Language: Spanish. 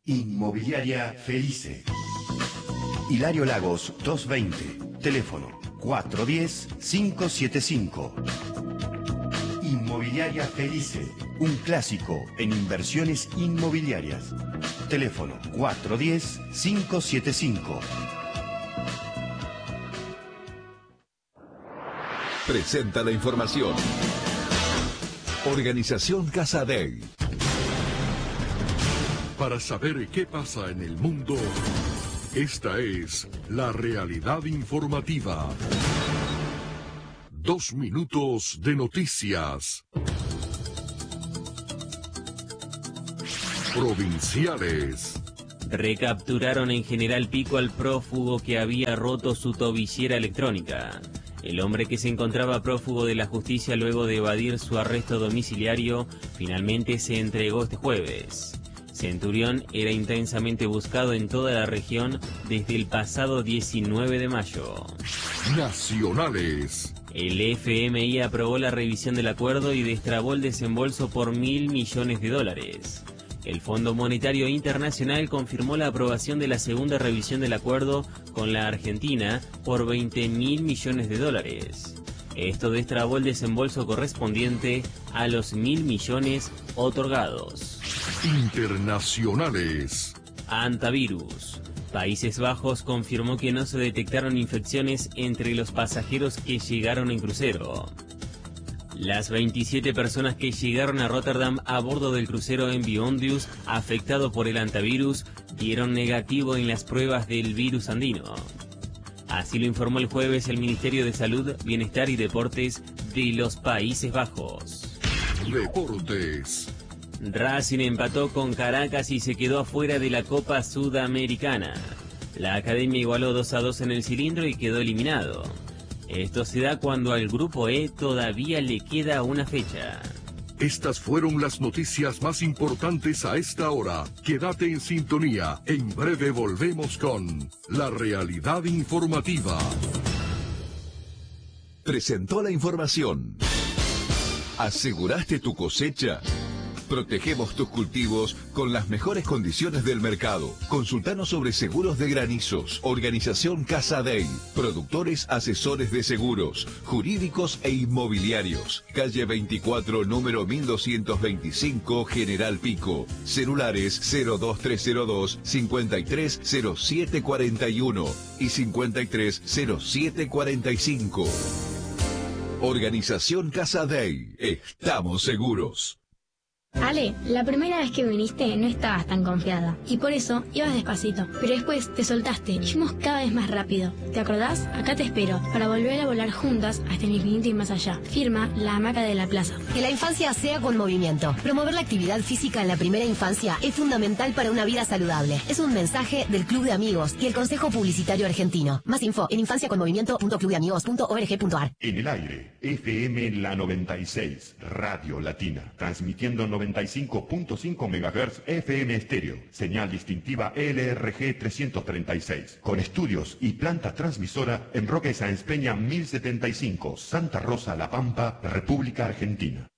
Inmobiliaria Felice. Hilario Lagos 220, teléfono 410-575. Inmobiliaria Felice, un clásico en inversiones inmobiliarias. Teléfono 410-575. Presenta la información. Organización Casadei. Para saber qué pasa en el mundo, esta es la realidad informativa. 2 minutos de noticias. Provinciales. Recapturaron en General Pico al prófugo que había roto su tobillera electrónica. El hombre, que se encontraba prófugo de la justicia luego de evadir su arresto domiciliario, finalmente se entregó este jueves. Centurión era intensamente buscado en toda la región desde el pasado 19 de mayo. Nacionales. El FMI aprobó la revisión del acuerdo y destrabó el desembolso por $1.000 millones. El Fondo Monetario Internacional confirmó la aprobación de la segunda revisión del acuerdo con la Argentina por $20.000 millones. Esto destrabó el desembolso correspondiente a los $1.000 millones otorgados. Internacionales. Antivirus. Países Bajos confirmó que no se detectaron infecciones entre los pasajeros que llegaron en crucero. Las 27 personas que llegaron a Rotterdam a bordo del crucero MV Ondius afectado por el antivirus dieron negativo en las pruebas del virus andino. Así lo informó el jueves el Ministerio de Salud, Bienestar y Deportes de los Países Bajos. Deportes. Racing empató con Caracas y se quedó afuera de la Copa Sudamericana. La academia igualó 2-2 en el cilindro y quedó eliminado. Esto se da cuando al Grupo E todavía le queda una fecha. Estas fueron las noticias más importantes a esta hora. Quédate en sintonía. En breve volvemos con la realidad informativa. Presentó la información. ¿Aseguraste tu cosecha? Protegemos tus cultivos con las mejores condiciones del mercado. Consultanos sobre seguros de granizos. Organización Casadei. Productores asesores de seguros, jurídicos e inmobiliarios. Calle 24, número 1225, General Pico. Celulares 02302 530741 y 530745. Organización Casadei. Estamos seguros. Ale, la primera vez que viniste no estabas tan confiada y por eso ibas despacito, pero después te soltaste y fuimos cada vez más rápido. ¿Te acordás? Acá te espero para volver a volar juntas hasta el infinito y más allá. Firma La Hamaca de la Plaza. Que la infancia sea con movimiento. Promover la actividad física en la primera infancia es fundamental para una vida saludable. Es un mensaje del Club de Amigos y el Consejo Publicitario Argentino. Más info en infanciaconmovimiento.clubdeamigos.org.ar. En el aire, FM La 96, Radio Latina, transmitiendo 95.5 MHz FM estéreo, señal distintiva LRG 336, con estudios y planta transmisora en Roque Sáenz Peña 1075, Santa Rosa, La Pampa, República Argentina.